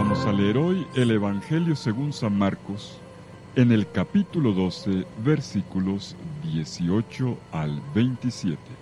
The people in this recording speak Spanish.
Vamos a leer hoy el Evangelio según San Marcos, en el capítulo 12, versículos 18 al 27.